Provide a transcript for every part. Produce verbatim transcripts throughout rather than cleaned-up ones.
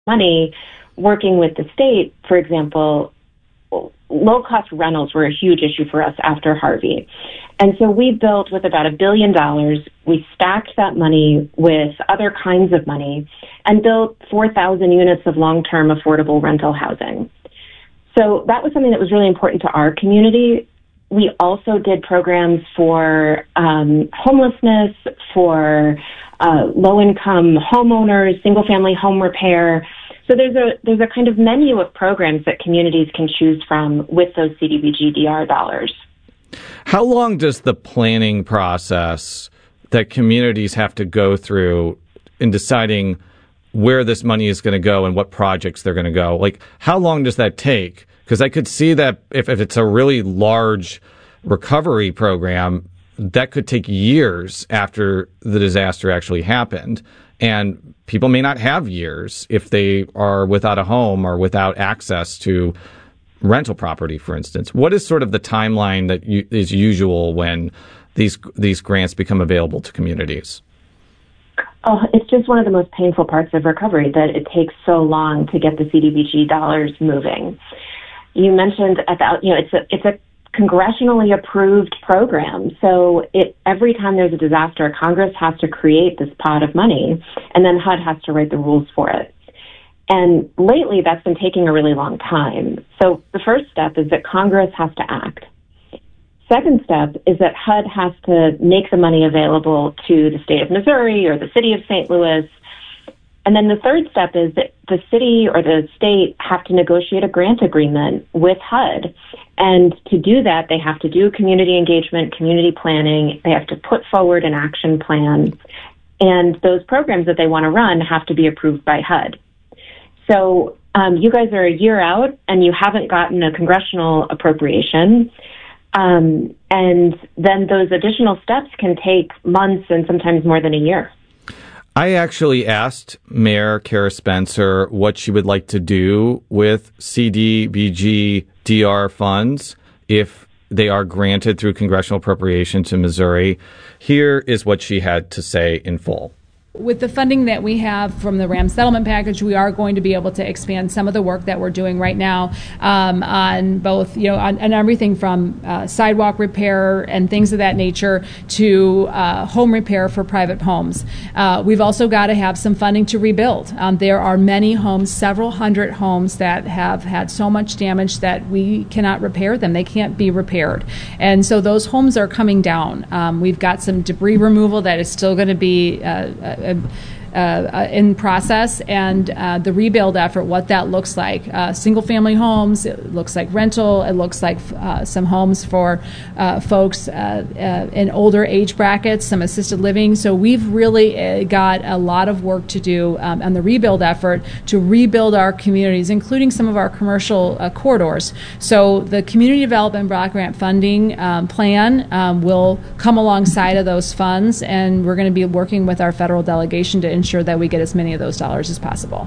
money, working with the state, for example, low-cost rentals were a huge issue for us after Harvey. And so we built with about a billion dollars. We stacked that money with other kinds of money and built four thousand units of long-term affordable rental housing. So that was something that was really important to our community. We also did programs for um, homelessness, for uh, low-income homeowners, single-family home repair. So there's a there's a kind of menu of programs that communities can choose from with those C D B G D R dollars. How long does the planning process that communities have to go through in deciding where this money is going to go and what projects they're going to go? Like, how long does that take? Because I could see that if, if it's a really large recovery program, that could take years after the disaster actually happened. And people may not have years if they are without a home or without access to rental property, for instance. What is sort of the timeline that you, is usual when these these grants become available to communities? Oh, it's just one of the most painful parts of recovery, that it takes so long to get the C D B G dollars moving. You mentioned about, you know, it's a it's a congressionally approved program. So it every time there's a disaster, Congress has to create this pot of money, and then H U D has to write the rules for it. And lately, that's been taking a really long time. So the first step is that Congress has to act. Second step is that H U D has to make the money available to the state of Missouri or the city of Saint Louis. And then the third step is that the city or the state have to negotiate a grant agreement with H U D. And to do that, they have to do community engagement, community planning. They have to put forward an action plan. And those programs that they want to run have to be approved by H U D. So um, you guys are a year out, and you haven't gotten a congressional appropriation. Um, and then those additional steps can take months and sometimes more than a year. I actually asked Mayor Cara Spencer what she would like to do with C D B G D R funds if they are granted through congressional appropriation to Missouri. Here is what she had to say in full. With the funding that we have from the RAM settlement package, we are going to be able to expand some of the work that we're doing right now um, on both, you know, on, on everything from uh, sidewalk repair and things of that nature to uh, home repair for private homes. Uh, we've also got to have some funding to rebuild. Um, there are many homes, several hundred homes that have had so much damage that we cannot repair them. They can't be repaired. And so those homes are coming down. Um, we've got some debris removal that is still going to be uh, Uh, uh, in process, and uh, the rebuild effort, what that looks like. Uh, single-family homes, it looks like rental, it looks like uh, some homes for uh, folks uh, uh, in older age brackets, some assisted living. So we've really uh, got a lot of work to do um, on the rebuild effort to rebuild our communities, including some of our commercial uh, corridors. So the Community Development Block Grant Funding um, Plan um, will come alongside of those funds, and we're going to be working with our federal delegation to ensure that we get as many of those dollars as possible.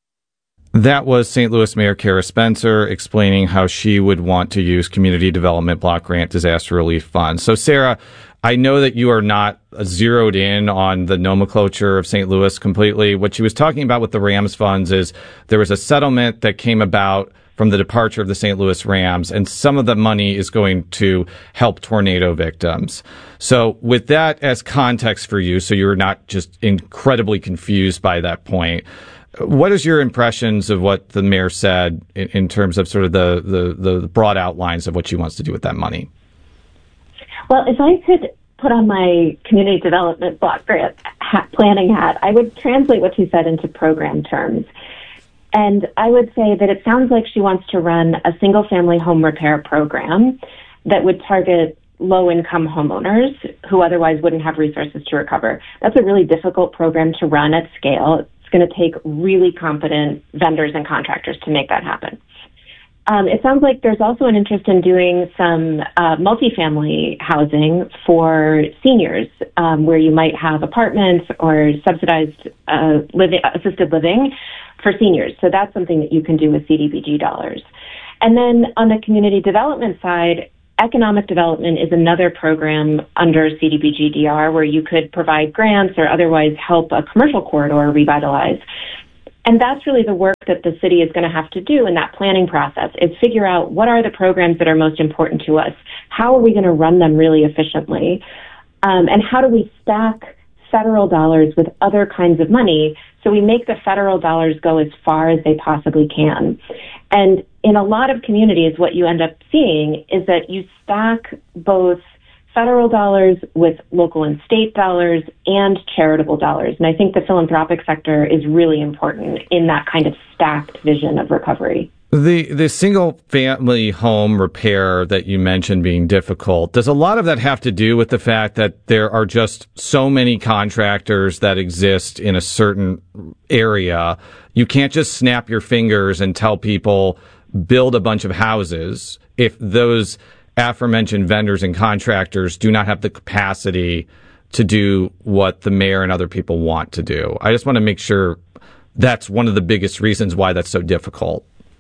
That was Saint Louis Mayor Cara Spencer explaining how she would want to use Community Development Block Grant Disaster Relief Funds. So, Sarah, I know that you are not zeroed in on the nomenclature of Saint Louis completely. What she was talking about with the Rams funds is there was a settlement that came about from the departure of the Saint Louis Rams, and some of the money is going to help tornado victims. So with that as context for you, so you're not just incredibly confused by that point, what is your impressions of what the mayor said in, in terms of sort of the, the, the broad outlines of what she wants to do with that money? Well, if I could put on my community development block grant hat, planning hat, I would translate what she said into program terms. And I would say that it sounds like she wants to run a single-family home repair program that would target low-income homeowners who otherwise wouldn't have resources to recover. That's a really difficult program to run at scale. It's going to take really competent vendors and contractors to make that happen. Um, it sounds like there's also an interest in doing some uh, multifamily housing for seniors, um, where you might have apartments or subsidized uh, living, assisted living for seniors. So that's something that you can do with C D B G dollars. And then on the community development side, economic development is another program under C D B G D R where you could provide grants or otherwise help a commercial corridor revitalize. And that's really the work that the city is going to have to do in that planning process, is figure out what are the programs that are most important to us, how are we going to run them really efficiently, um, and how do we stack federal dollars with other kinds of money so we make the federal dollars go as far as they possibly can. And in a lot of communities, what you end up seeing is that you stack both federal dollars with local and state dollars and charitable dollars. And I think the philanthropic sector is really important in that kind of stacked vision of recovery. The the single family home repair that you mentioned being difficult, does a lot of that have to do with the fact that there are just so many contractors that exist in a certain area? You can't just snap your fingers and tell people build a bunch of houses if those aforementioned vendors and contractors do not have the capacity to do what the mayor and other people want to do. I just want to make sure that's one of the biggest reasons why that's so difficult.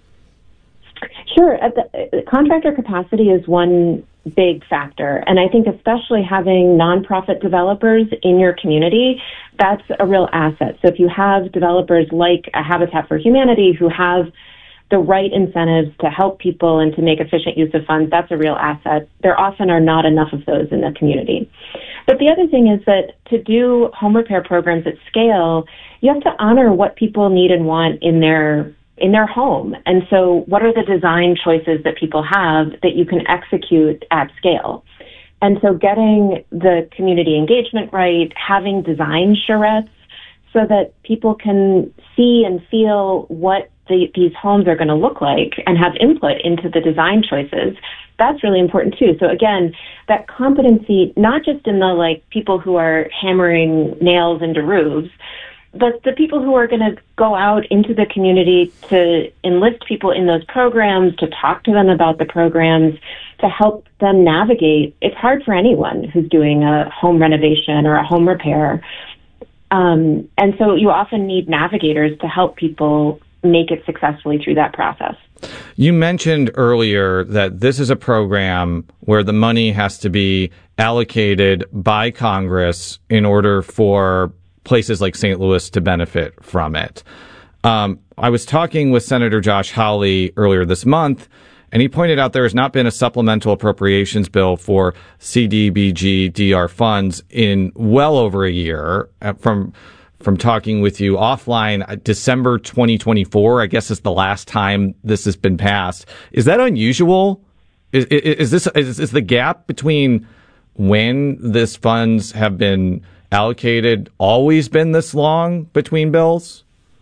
Sure. The, contractor capacity is one big factor. And I think especially having nonprofit developers in your community, that's a real asset. So if you have developers like a Habitat for Humanity who have the right incentives to help people and to make efficient use of funds, that's a real asset. There often are not enough of those in the community. But the other thing is that to do home repair programs at scale, you have to honor what people need and want in their in their home. And so what are the design choices that people have that you can execute at scale? And so getting the community engagement right, having design charrettes so that people can see and feel what the, these homes are going to look like and have input into the design choices, that's really important too. So again, that competency, not just in the like people who are hammering nails into roofs, but the people who are going to go out into the community to enlist people in those programs, to talk to them about the programs, to help them navigate. It's hard for anyone who's doing a home renovation or a home repair. Um, and so you often need navigators to help people make it successfully through that process. You mentioned earlier that this is a program where the money has to be allocated by Congress in order for places like Saint Louis to benefit from it. Um, I was talking with Senator Josh Hawley earlier this month, and he pointed out there has not been a supplemental appropriations bill for C D B G D R funds in well over a year. From from talking with you offline, December twenty twenty-four, I guess is the last time this has been passed. Is that unusual? Is, is, is this is, is the gap between when this funds have been allocated always been this long between bills?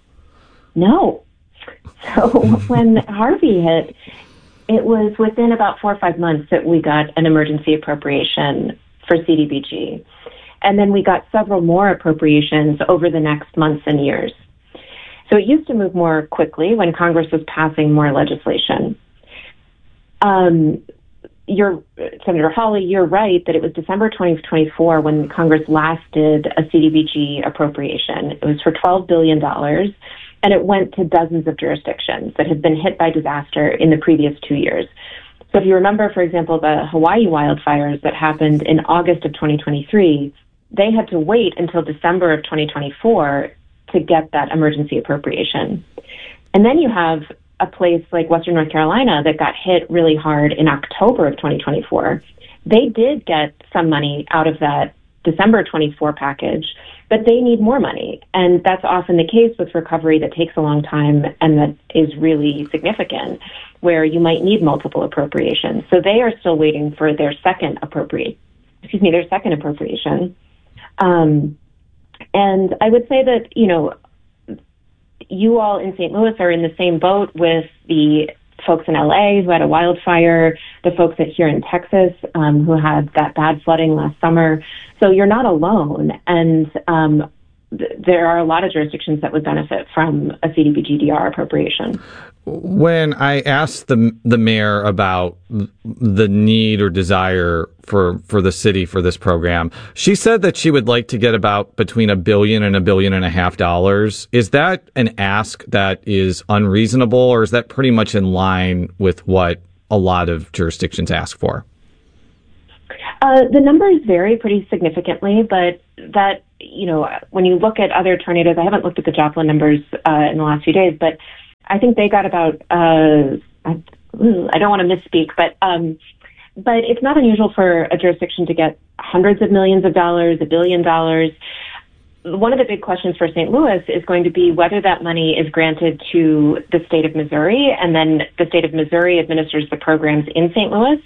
No. So when Harvey hit, it was within about four or five months that we got an emergency appropriation for C D B G. And then we got several more appropriations over the next months and years. So it used to move more quickly when Congress was passing more legislation. Um, You're, Senator Hawley, you're right that it was December twenty twenty-four when Congress last did a C D B G appropriation. It was for twelve billion dollars, and it went to dozens of jurisdictions that had been hit by disaster in the previous two years. So if you remember, for example, the Hawaii wildfires that happened in August of twenty twenty-three, they had to wait until December of twenty twenty-four to get that emergency appropriation. And then you have a place like Western North Carolina that got hit really hard in October of twenty twenty-four. They did get some money out of that December twenty-four package, but they need more money. And that's often the case with recovery that takes a long time and that is really significant, where you might need multiple appropriations. So they are still waiting for their second appropriate, excuse me, their second appropriation. Um, and I would say that, you know, you all in Saint Louis are in the same boat with the folks in L A who had a wildfire, the folks that here in Texas um, who had that bad flooding last summer. So you're not alone. And um, th- there are a lot of jurisdictions that would benefit from a C D B G D R appropriation. When I asked the the mayor about the need or desire for, for the city for this program, she said that she would like to get about between a billion and a billion and a half dollars. Is that an ask that is unreasonable, or is that pretty much in line with what a lot of jurisdictions ask for? Uh, the numbers vary pretty significantly, but that, you know, when you look at other tornadoes, I haven't looked at the Joplin numbers uh, in the last few days, but I think they got about, uh, I, I don't want to misspeak, but um, but it's not unusual for a jurisdiction to get hundreds of millions of dollars, a billion dollars. One of the big questions for Saint Louis is going to be whether that money is granted to the state of Missouri, and then the state of Missouri administers the programs in Saint Louis,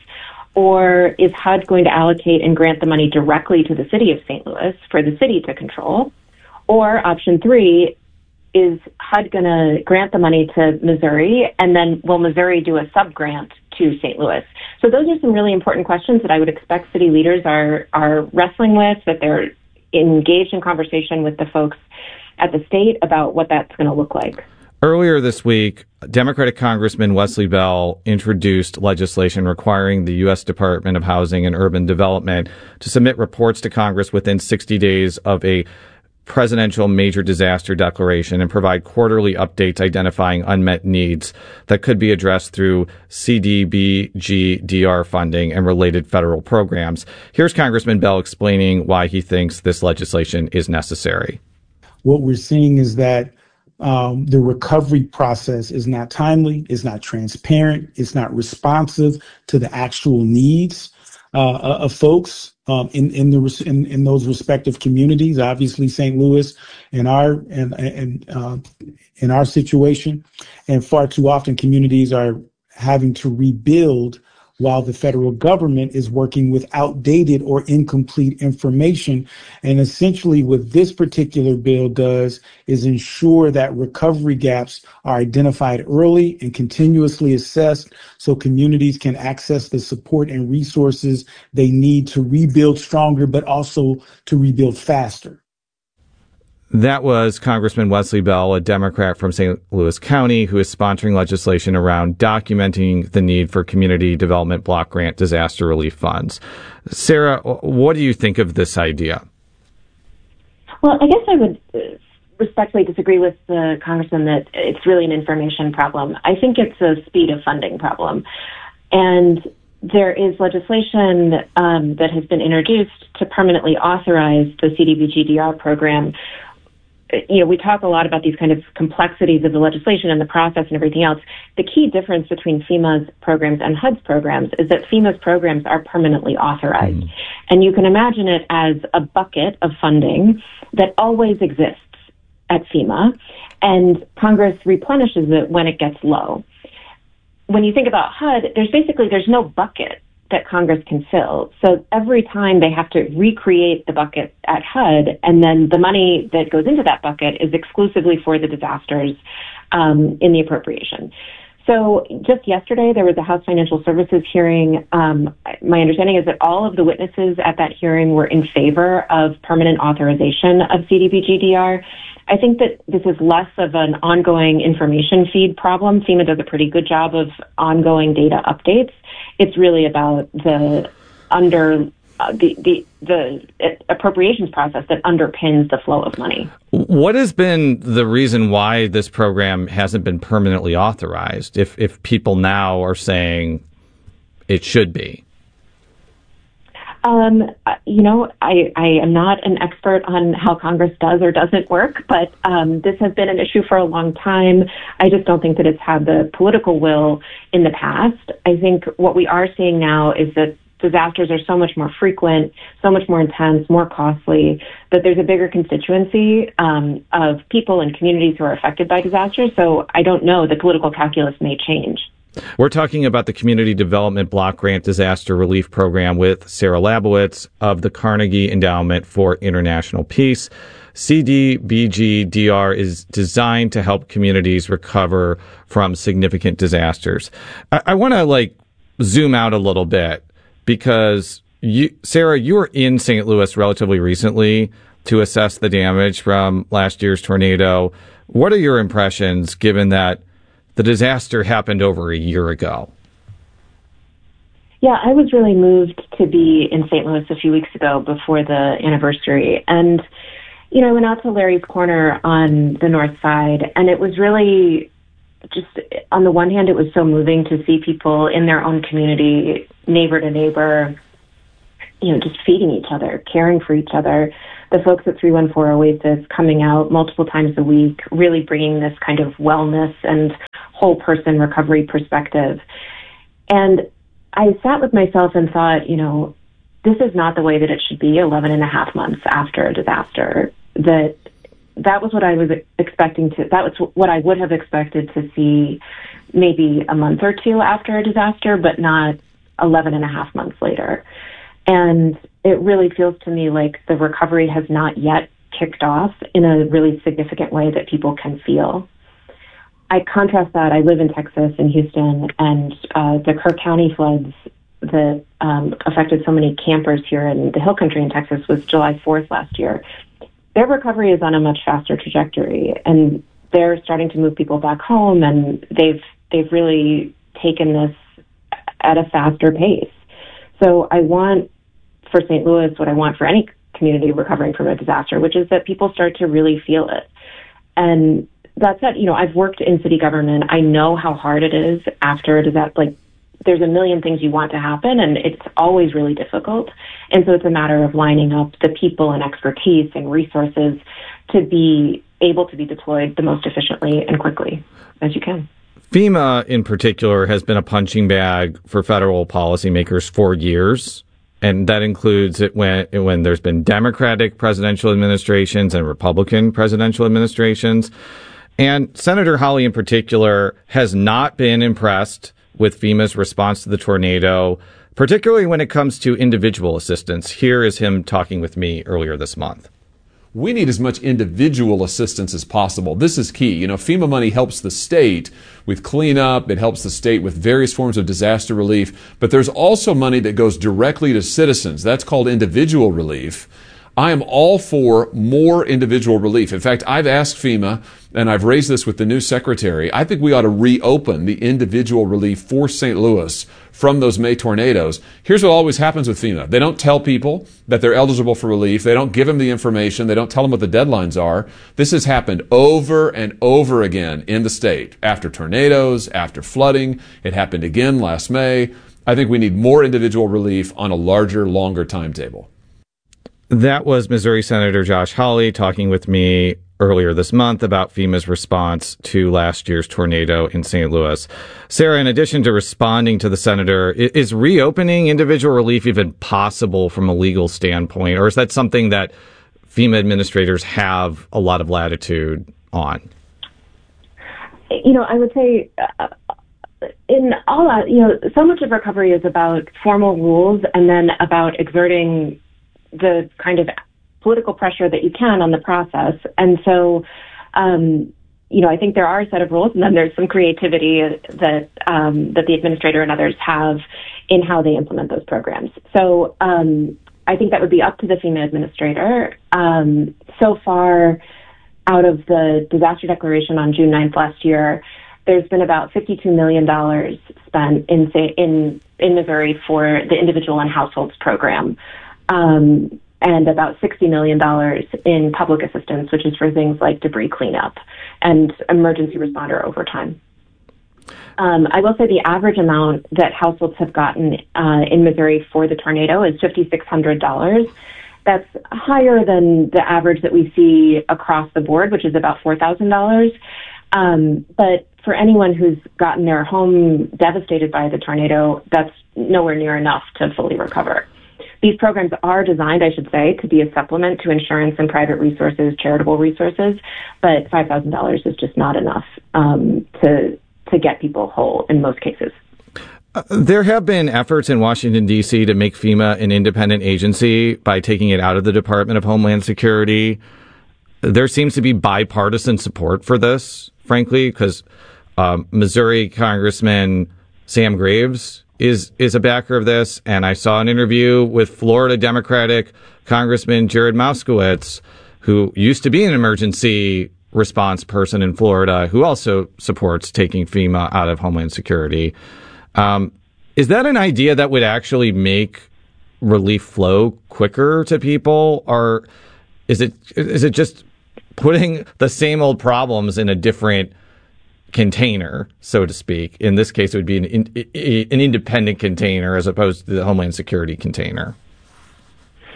or is H U D going to allocate and grant the money directly to the city of Saint Louis for the city to control? Or option three, is H U D going to grant the money to Missouri, and then will Missouri do a sub-grant to Saint Louis? So those are some really important questions that I would expect city leaders are are wrestling with, that they're engaged in conversation with the folks at the state about what that's going to look like. Earlier this week, Democratic Congressman Wesley Bell introduced legislation requiring the U S Department of Housing and Urban Development to submit reports to Congress within sixty days of a presidential major disaster declaration and provide quarterly updates identifying unmet needs that could be addressed through C D B G D R funding and related federal programs. Here's Congressman Bell explaining why he thinks this legislation is necessary. What we're seeing is that um, the recovery process is not timely, is not transparent, it's not responsive to the actual needs uh, of folks. Um, in in the in, in those respective communities, obviously Saint Louis, in our and and uh, in our situation, and far too often communities are having to rebuild while the federal government is working with outdated or incomplete information. And essentially what this particular bill does is ensure that recovery gaps are identified early and continuously assessed so communities can access the support and resources they need to rebuild stronger, but also to rebuild faster. That was Congressman Wesley Bell, a Democrat from Saint Louis County, who is sponsoring legislation around documenting the need for community development block grant disaster relief funds. Sarah, what do you think of this idea? Well, I guess I would respectfully disagree with the congressman that it's really an information problem. I think it's a speed of funding problem. And there is legislation um, that has been introduced to permanently authorize the C D B G D R program. You know, we talk a lot about these kind of complexities of the legislation and the process and everything else. The key difference between FEMA's programs and H U D's programs is that FEMA's programs are permanently authorized. Mm. And you can imagine it as a bucket of funding that always exists at FEMA, and Congress replenishes it when it gets low. When you think about H U D, there's basically, there's no bucket that Congress can fill. So every time they have to recreate the bucket at H U D, and then the money that goes into that bucket is exclusively for the disasters um, in the appropriation. So just yesterday, there was a House Financial Services hearing. Um, my understanding is that all of the witnesses at that hearing were in favor of permanent authorization of C D B G D R. I think that this is less of an ongoing information feed problem. FEMA does a pretty good job of ongoing data updates. It's really about the under uh, the, the the appropriations process that underpins the flow of money. What has been the reason why this program hasn't been permanently authorized? If if people now are saying it should be. Um, you know, I, I am not an expert on how Congress does or doesn't work, but um, this has been an issue for a long time. I just don't think that it's had the political will in the past. I think what we are seeing now is that disasters are so much more frequent, so much more intense, more costly, that there's a bigger constituency um, of people and communities who are affected by disasters. So I don't know, the political calculus may change. We're talking about the Community Development Block Grant Disaster Relief Program with Sarah Labowitz of the Carnegie Endowment for International Peace. C D B G D R is designed to help communities recover from significant disasters. I, I want to like zoom out a little bit because you, Sarah, you were in Saint Louis relatively recently to assess the damage from last year's tornado. What are your impressions given that the disaster happened over a year ago? Yeah, I was really moved to be in Saint Louis a few weeks ago before the anniversary. And, you know, I went out to Larry's Corner on the north side, and it was really just, on the one hand, it was so moving to see people in their own community, neighbor to neighbor, you know, just feeding each other, caring for each other. the folks at three one four Oasis coming out multiple times a week, really bringing this kind of wellness and whole person recovery perspective. And I sat with myself and thought, you know, this is not the way that it should be eleven and a half months after a disaster. That that was what I was expecting to, that was what I would have expected to see maybe a month or two after a disaster, but not eleven and a half months later. And it really feels to me like the recovery has not yet kicked off in a really significant way that people can feel. I contrast that. I live in Texas, in Houston, and uh, the Kerr County floods that um, affected so many campers here in the Hill Country in Texas was July fourth last year. Their recovery is on a much faster trajectory, and they're starting to move people back home, and they've they've really taken this at a faster pace. So I want for Saint Louis what I want for any community recovering from a disaster, which is that people start to really feel it. And that said, you know, I've worked in city government. I know how hard it is after a disaster. Like, there's a million things you want to happen, and it's always really difficult. And so it's a matter of lining up the people and expertise and resources to be able to be deployed the most efficiently and quickly as you can. FEMA, in particular, has been a punching bag for federal policymakers for years. And that includes it when when there's been Democratic presidential administrations and Republican presidential administrations. And Senator Hawley, in particular, has not been impressed with FEMA's response to the tornado, particularly when it comes to individual assistance. Here is him talking with me earlier this month. We need as much individual assistance as possible. This is key. You know, FEMA money helps the state with cleanup. It helps the state with various forms of disaster relief. But there's also money that goes directly to citizens. That's called individual relief. I am all for more individual relief. In fact, I've asked FEMA, and I've raised this with the new secretary, I think we ought to reopen the individual relief for Saint Louis from those May tornadoes. Here's what always happens with FEMA. They don't tell people that they're eligible for relief. They don't give them the information. They don't tell them what the deadlines are. This has happened over and over again in the state. After tornadoes, after flooding. It happened again last May. I think we need more individual relief on a larger, longer timetable. That was Missouri Senator Josh Hawley talking with me earlier this month about FEMA's response to last year's tornado in Saint Louis. Sarah, in addition to responding to the senator, is reopening individual relief even possible from a legal standpoint, or is that something that FEMA administrators have a lot of latitude on? You know, I would say uh, in all that, you know, so much of recovery is about formal rules and then about exerting the kind of political pressure that you can on the process. And so, um, you know, I think there are a set of rules, and then there's some creativity that um, that the administrator and others have in how they implement those programs. So um, I think that would be up to the FEMA administrator. Um, so far, out of the disaster declaration on June ninth last year, there's been about fifty-two million dollars spent in in in Missouri for the individual and households program. Um, and about sixty million dollars in public assistance, which is for things like debris cleanup and emergency responder overtime. Um, I will say the average amount that households have gotten uh, in Missouri for the tornado is five thousand six hundred dollars. That's higher than the average that we see across the board, which is about four thousand dollars. Um, but for anyone who's gotten their home devastated by the tornado, that's nowhere near enough to fully recover. These programs are designed, I should say, to be a supplement to insurance and private resources, charitable resources, but five thousand dollars is just not enough um, to to get people whole in most cases. Uh, there have been efforts in Washington, D C to make FEMA an independent agency by taking it out of the Department of Homeland Security. There seems to be bipartisan support for this, frankly, because um, Missouri Congressman Sam Graves is is a backer of this, and I saw an interview with Florida Democratic Congressman Jared Moskowitz, who used to be an emergency response person in Florida, who also supports taking FEMA out of Homeland Security. Um, is that an idea that would actually make relief flow quicker to people, or is it is it just putting the same old problems in a different container, so to speak? In this case, it would be an, in, an independent container as opposed to the Homeland Security container.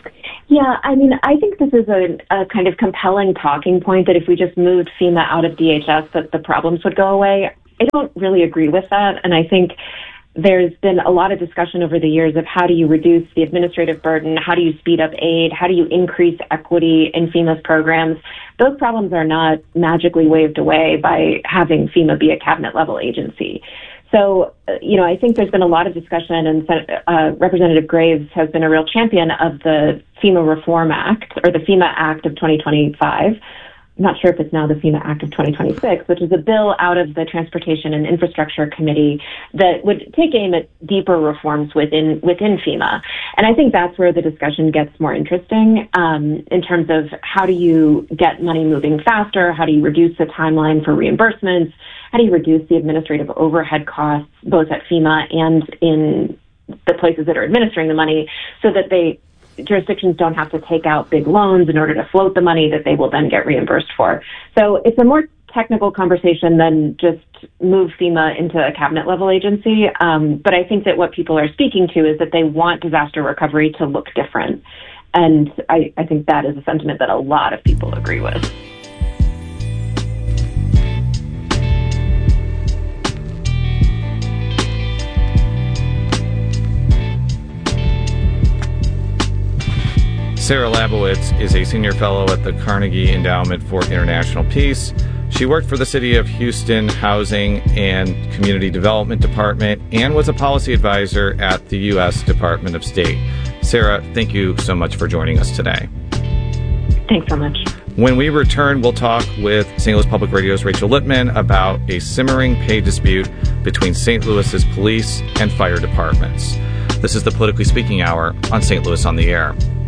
Yeah, I mean, I think this is a, a kind of compelling talking point that if we just moved FEMA out of D H S, that the problems would go away. I don't really agree with that, and I think there's been a lot of discussion over the years of how do you reduce the administrative burden, how do you speed up aid, how do you increase equity in FEMA's programs. Those problems are not magically waved away by having FEMA be a cabinet-level agency. So, you know, I think there's been a lot of discussion, and uh, Representative Graves has been a real champion of the FEMA Reform Act, or the FEMA Act of twenty twenty-five. I'm not sure if it's now the FEMA Act of twenty twenty-six, which is a bill out of the Transportation and Infrastructure Committee that would take aim at deeper reforms within within FEMA. And I think that's where the discussion gets more interesting um, in terms of how do you get money moving faster, how do you reduce the timeline for reimbursements, how do you reduce the administrative overhead costs, both at FEMA and in the places that are administering the money, so that they jurisdictions don't have to take out big loans in order to float the money that they will then get reimbursed for. So it's a more technical conversation than just move FEMA into a cabinet level agency. Um, but I think that what people are speaking to is that they want disaster recovery to look different. And I, I think that is a sentiment that a lot of people agree with. Sarah Labowitz is a senior fellow at the Carnegie Endowment for International Peace. She worked for the City of Houston Housing and Community Development Department and was a policy advisor at the U S Department of State. Sarah, thank you so much for joining us today. Thanks so much. When we return, we'll talk with Saint Louis Public Radio's Rachel Lippman about a simmering pay dispute between Saint Louis's police and fire departments. This is the Politically Speaking Hour on Saint Louis on the Air.